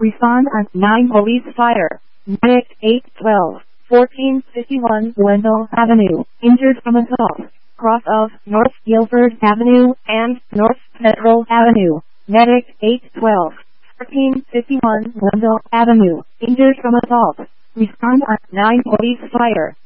Respond at 9 Police Fire. Medic 812. 1451 Wendell Avenue. Injured from assault. Cross of North Guilford Avenue and North Federal Avenue. Medic 812. 1451 Wendell Avenue. Injured from assault. Respond at 9 Police Fire.